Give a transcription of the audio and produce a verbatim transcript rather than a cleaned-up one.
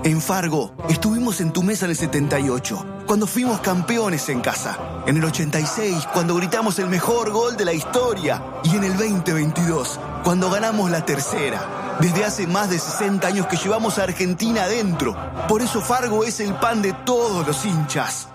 En Fargo, estuvimos en tu mesa en el setenta y ocho, cuando fuimos campeones en casa. En el ochenta y seis, cuando gritamos el mejor gol de la historia. Y en el veinte veintidós, cuando ganamos la tercera. Desde hace más de sesenta años que llevamos a Argentina adentro. Por eso Fargo es el pan de todos los hinchas.